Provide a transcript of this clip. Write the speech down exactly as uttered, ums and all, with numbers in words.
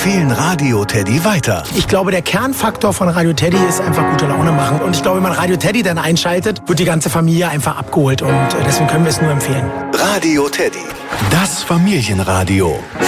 empfehlen Radio Teddy weiter. Ich glaube, der Kernfaktor von Radio Teddy ist einfach gute Laune machen. Und ich glaube, wenn man Radio Teddy dann einschaltet, wird die ganze Familie einfach abgeholt. Und deswegen können wir es nur empfehlen. Radio Teddy, das Familienradio.